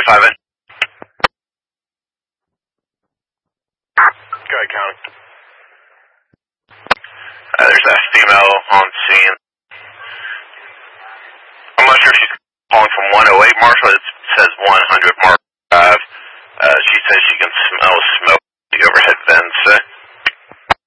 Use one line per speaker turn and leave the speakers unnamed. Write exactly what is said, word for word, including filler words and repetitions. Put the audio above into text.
twenty-five in. Go ahead, County. Uh, there's a female on scene. I'm not sure if she's calling from one oh eight, Marshall. It says one hundred, Marshall.